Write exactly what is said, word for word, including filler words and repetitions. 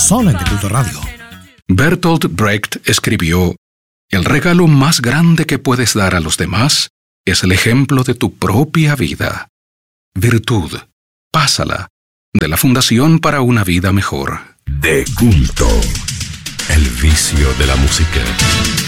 solo en De Culto Radio. Bertolt Brecht escribió: el regalo más grande que puedes dar a los demás es el ejemplo de tu propia vida. Virtud, pásala, de la Fundación para una Vida Mejor. De Culto, el vicio de la música.